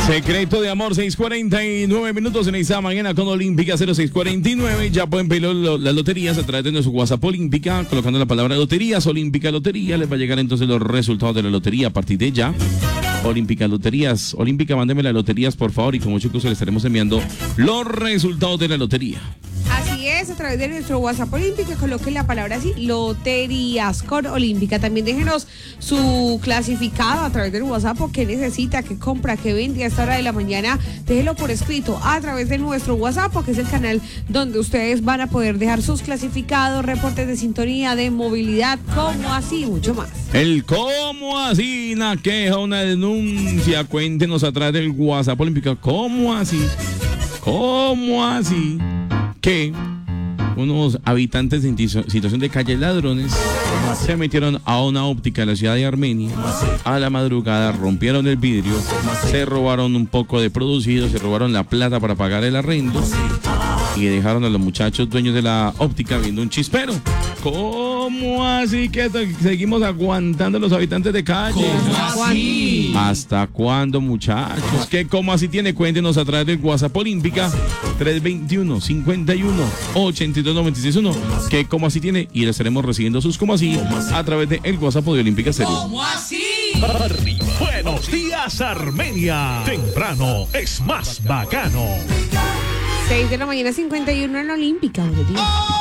Secreto de amor, 6:49 minutos en esta mañana con Olímpica 0649. Ya pueden pedir las loterías a través de nuestro WhatsApp Olímpica, colocando la palabra loterías, Olímpica Lotería. Les va a llegar entonces los resultados de la lotería a partir de ya. Olímpica Loterías. Olímpica, mándeme las loterías, por favor, y con mucho gusto le estaremos enviando los resultados de la lotería. Así es, a través de nuestro WhatsApp Olímpica, coloquen la palabra así, loterías con Olímpica. También déjenos su clasificado a través del WhatsApp, o qué necesita, qué compra, qué vende a esta hora de la mañana. Déjelo por escrito a través de nuestro WhatsApp, que es el canal donde ustedes van a poder dejar sus clasificados, reportes de sintonía, de movilidad, como así, mucho más. El cómo así, una queja, una denuncia, cuéntenos a través del WhatsApp Olímpica. ¿Cómo así? ¿Cómo así? Que unos habitantes en situación de calle ladrones se metieron a una óptica de la ciudad de Armenia a la madrugada, rompieron el vidrio, se robaron un poco de producido, se robaron la plata para pagar el arrendo y dejaron a los muchachos dueños de la óptica viendo un chispero. ¿Cómo así que seguimos aguantando los habitantes de calle? ¿Cómo así? ¿Hasta cuándo, muchachos? ¿Qué cómo así tiene? Cuéntenos a través del WhatsApp Olímpica 321-51-82-961. ¿Qué cómo así tiene? Y le estaremos recibiendo sus cómo así a través del WhatsApp de Olímpica Serio. ¿Cómo así? Arriba. Buenos días, Armenia. Temprano es más bacano. 6 de la mañana, 51 en la Olímpica. Buenos días.